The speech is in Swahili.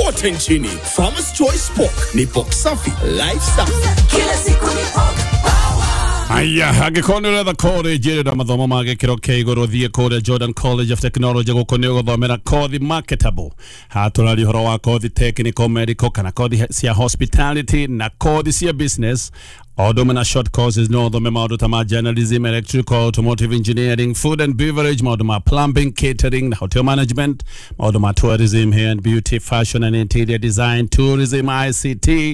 kote nchini. Farmers Choice Pork ni pork safi, life safi. Kila siku ni pork power. Aya, agikono letha kore jirira mathomo mage kiro keigoro thie kore Jordan College of Technology gukone guthomera kothi marketable. Haturari horo wa kothi technical medical kana kothi cia hospitality na kothi cia business. Odomana short courses no thome maundu ta ma journalism, electrical, automotive engineering, food and beverage, maundu ma plumbing, catering, hotel management, maundu ma tourism, hair and beauty, fashion and interior design, tourism, ICT,